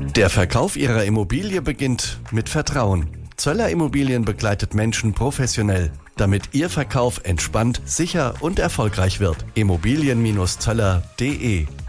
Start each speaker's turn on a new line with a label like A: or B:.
A: Der Verkauf Ihrer Immobilie beginnt mit Vertrauen. Zöller Immobilien begleitet Menschen professionell, damit Ihr Verkauf entspannt, sicher und erfolgreich wird. Immobilien-zöller.de